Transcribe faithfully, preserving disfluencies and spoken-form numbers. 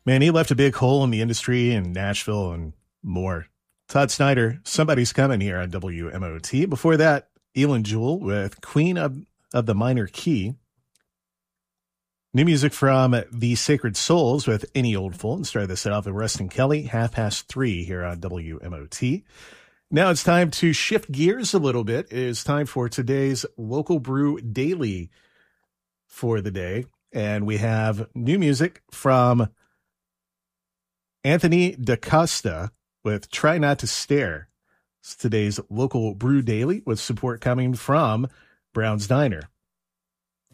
Man, he left a big hole in the industry in Nashville and more. Todd Snyder, Somebody's Coming here on W M O T. Before that, Elin Jewell with Queen of, of the Minor Key. New music from The Sacred Souls with Any Old Fool. And started this off with Rustin Kelly, half past three here on W M O T. Now it's time to shift gears a little bit. It is time for today's Local Brew Daily for the day. And we have new music from Anthony DaCosta with Try Not to Stare. It's today's Local Brew Daily with support coming from Brown's Diner.